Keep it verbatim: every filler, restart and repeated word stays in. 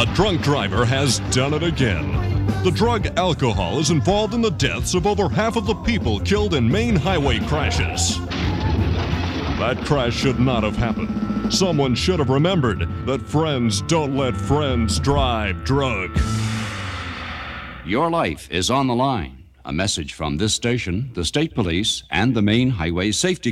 A drunk driver has done it again. The drug alcohol is involved in the deaths of over half of the people killed in main highway crashes. That crash should not have happened. Someone should have remembered that friends don't let friends drive drunk. Your life is on the line. A message from this station, the State Police, and the Main Highway Safety